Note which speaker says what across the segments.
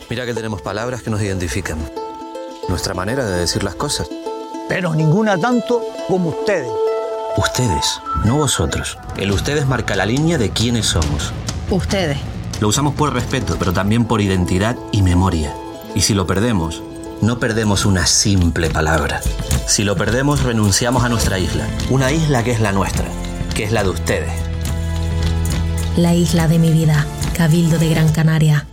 Speaker 1: Mira que tenemos palabras que nos identifican. Nuestra manera de decir las cosas.
Speaker 2: Pero ninguna tanto como ustedes.
Speaker 1: Ustedes, no vosotros. El ustedes marca la línea de quiénes somos.
Speaker 3: Ustedes.
Speaker 1: Lo usamos por respeto, pero también por identidad y memoria. Y si lo perdemos, no perdemos una simple palabra. Si lo perdemos, renunciamos a nuestra isla. Una isla que es la nuestra, que es la de ustedes.
Speaker 3: La isla de mi vida. Cabildo de Gran Canaria.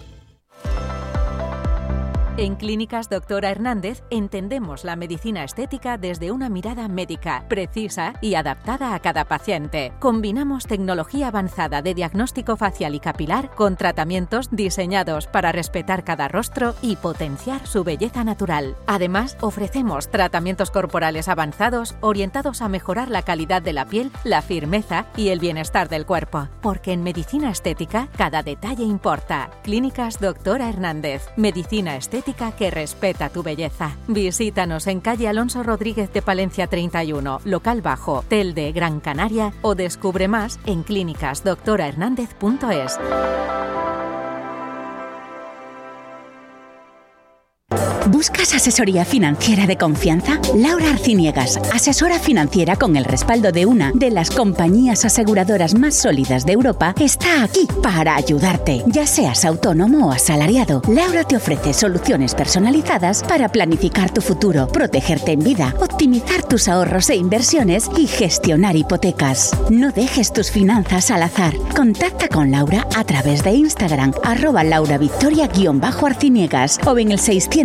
Speaker 4: En Clínicas Doctora Hernández entendemos la medicina estética desde una mirada médica, precisa y adaptada a cada paciente. Combinamos tecnología avanzada de diagnóstico facial y capilar con tratamientos diseñados para respetar cada rostro y potenciar su belleza natural. Además, ofrecemos tratamientos corporales avanzados orientados a mejorar la calidad de la piel, la firmeza y el bienestar del cuerpo. Porque en medicina estética, cada detalle importa. Clínicas Doctora Hernández. Medicina estética que respeta tu belleza. Visítanos en calle Alonso Rodríguez de Palencia 31, local bajo, Telde, Gran Canaria, o descubre más en clínicasdoctorahernandez.es.
Speaker 5: ¿Buscas asesoría financiera de confianza? Laura Arciniegas, asesora financiera con el respaldo de una de las compañías aseguradoras más sólidas de Europa, está aquí para ayudarte. Ya seas autónomo o asalariado, Laura te ofrece soluciones personalizadas para planificar tu futuro, protegerte en vida, optimizar tus ahorros e inversiones y gestionar hipotecas. No dejes tus finanzas al azar. Contacta con Laura a través de Instagram, @LauraVictoria_Arciniegas o en el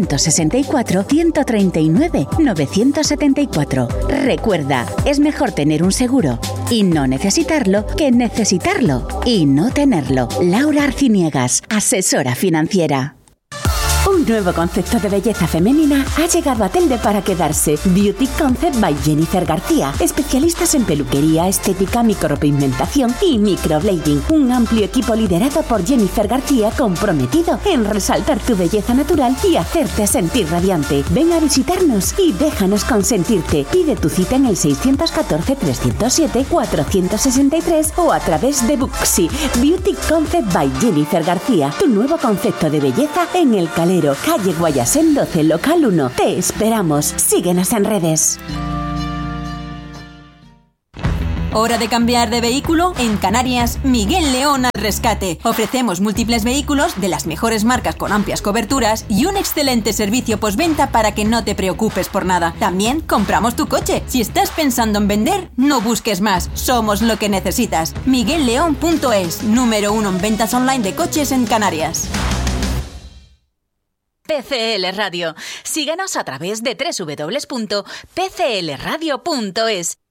Speaker 5: 664-139-974. Recuerda, es mejor tener un seguro y no necesitarlo que necesitarlo y no tenerlo. Laura Arciniegas, asesora financiera. Un nuevo concepto de belleza femenina ha llegado a Telde para quedarse. Beauty Concept by Jennifer García. Especialistas en peluquería, estética, micropigmentación y microblading. Un amplio equipo liderado por Jennifer García comprometido en resaltar tu belleza natural y hacerte sentir radiante. Ven a visitarnos y déjanos consentirte. Pide tu cita en el 614-307-463 o a través de Booksy. Beauty Concept by Jennifer García. Tu nuevo concepto de belleza en el Calero. Calle Guayasén 12, local 1. Te esperamos. Síguenos en redes.
Speaker 6: ¿Hora de cambiar de vehículo? En Canarias, Miguel León al rescate. Ofrecemos múltiples vehículos de las mejores marcas con amplias coberturas y un excelente servicio postventa para que no te preocupes por nada. También compramos tu coche. Si estás pensando en vender, no busques más. Somos lo que necesitas. MiguelLeón.es, número 1 en ventas online de coches en Canarias.
Speaker 7: PCL Radio. Síguenos a través de www.pclradio.es.